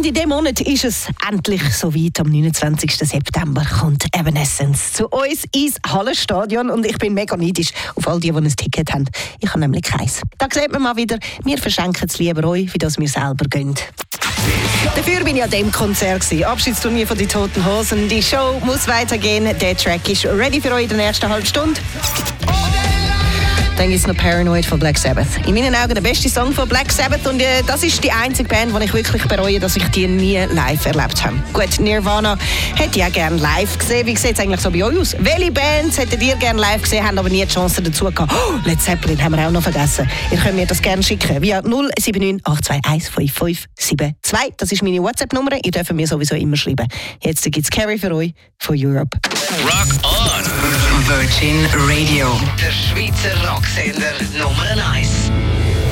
Und in diesem Monat ist es endlich soweit. Am 29. September kommt Evanescence zu uns ins Hallenstadion. Und ich bin mega neidisch auf all die ein Ticket haben. Ich habe nämlich keins. Da sieht man mal wieder, wir verschenken es lieber euch, wie das wir selber gehen. Dafür bin ich an diesem Konzert. Abschiedsturnier von die Toten Hosen. Die Show muss weitergehen. Der Track ist ready für euch in der nächsten halben Stunde. Dann gibt es noch Paranoid von Black Sabbath. In meinen Augen der beste Song von Black Sabbath und das ist die einzige Band, die ich wirklich bereue, dass ich die nie live erlebt habe. Gut, Nirvana hätte ich auch gerne live gesehen. Wie sieht es eigentlich so bei euch aus? Welche Bands hättet ihr gerne live gesehen, haben aber nie die Chance dazu gehabt? Oh, Led Zeppelin haben wir auch noch vergessen. Ihr könnt mir das gerne schicken via 079 821 5572. Das ist meine WhatsApp-Nummer. Ihr dürft mir sowieso immer schreiben. Jetzt gibt es Carrie für euch von Europe. Rock on! Virgin Radio. Der Schweizer Rocksender Nummer 1.